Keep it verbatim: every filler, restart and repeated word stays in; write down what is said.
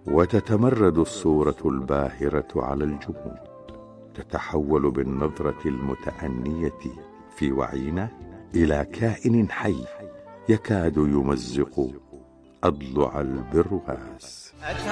وتتمرد الصورة الباهرة على الجمود، تتحول بالنظرة المتأنية في وعينا إلى كائن حي يكاد يمزق أضلع البرواز.